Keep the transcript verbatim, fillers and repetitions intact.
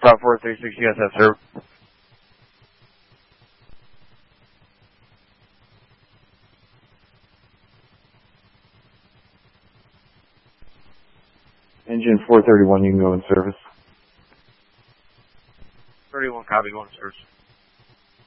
Stop four three six, U S S, sir. Engine four thirty-one, you can go in service. thirty-one, copy, going in service.